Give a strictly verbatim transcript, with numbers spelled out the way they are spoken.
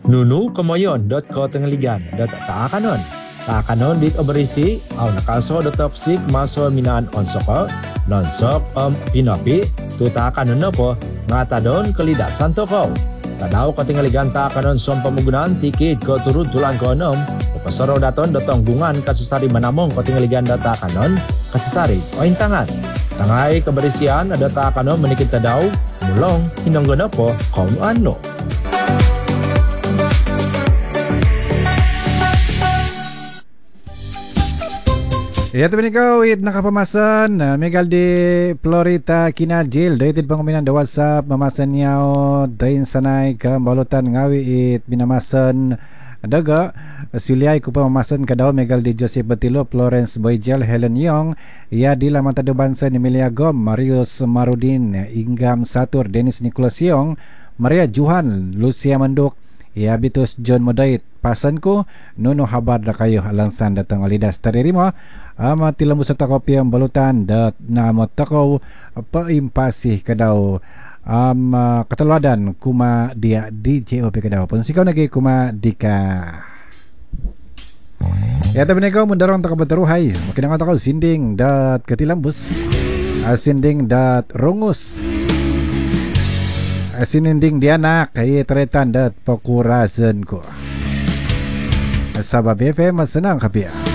Nunu kemoyon dot ko tengeligan dot taakanon. Taakanon dik berisi au nakaso dot toksik maso minaan onsoko nonsok om pinopi tu taakanon po ngatadon kelidasan toko. Tadau ko tengeligan taakanon som pemunggunaan tikit ko turun tulang ko enom. Pesoro daton dotong gungan kasusari manamong ko tengeligan data kanon kasusari oin tangan. Tangai keberisian ada taakanon menikit tadau mulong hinonggono po kaum ano. Ya teman kau it nakapamasan uh, Megal di Florida Kinajil Daitit panguminan da WhatsApp mamasan niyaw dain sanay ka balutan ngawi it binamasan daga suliay ko pa mamasan kadaw Megal di Joseph Betilo Florence Boyjel Helen Yong ya di laman tado bansa ni Emilia Gom Marius Marudin Inggam Satur Dennis Nicholas Yong Maria Juhan Lucia Manduk ya bitus John Modait pasan ko nuno habar da kayo alangsan datang alidas taririmo ama tilambu sa takopi ang balutan dat na matakaw paimpasih kadaw am um, kataladan kuma dia D J O P kadaw pun sikaw nagi kuma dika ya tabi nikaw mundarang takabateruhay makinang atakaw sinding dat katilambus sinding dat rungus sininding dianak kay tretan dat pakurasan ko sa B F M senang kapia.